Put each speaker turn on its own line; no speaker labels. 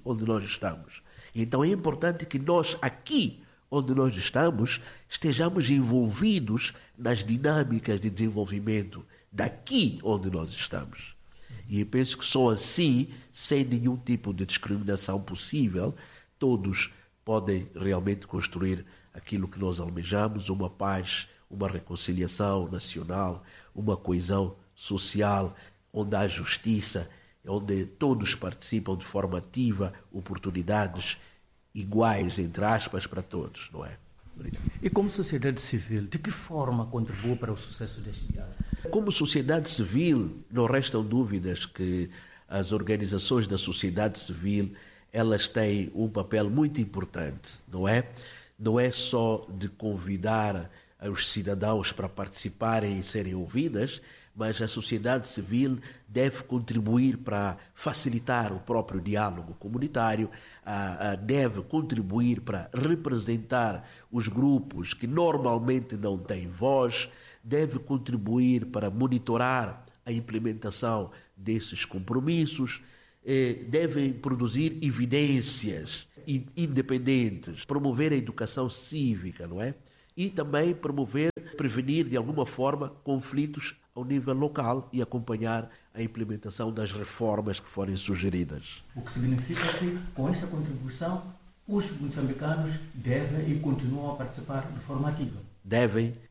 onde nós estamos. Então é importante que nós, aqui onde nós estamos, estejamos envolvidos nas dinâmicas de desenvolvimento daqui onde nós estamos. E eu penso que só assim, sem nenhum tipo de discriminação possível, todos podem realmente construir aquilo que nós almejamos, uma paz, uma reconciliação nacional, uma coesão social, onde há justiça, onde todos participam de forma ativa, oportunidades iguais, entre aspas, para todos, não é? Obrigado.
E como sociedade civil, de que forma contribui para o sucesso deste diálogo?
Como sociedade civil, não restam dúvidas que as organizações da sociedade civil, elas têm um papel muito importante, não é? Não é só de convidar os cidadãos para participarem e serem ouvidas, mas a sociedade civil deve contribuir para facilitar o próprio diálogo comunitário, deve contribuir para representar os grupos que normalmente não têm voz, deve contribuir para monitorar a implementação desses compromissos, devem produzir evidências independentes, promover a educação cívica, não é? E também prevenir de alguma forma conflitos ao nível local e acompanhar a implementação das reformas que forem sugeridas.
O que significa que, com esta contribuição, os moçambicanos devem e continuam a participar de forma ativa.
Devem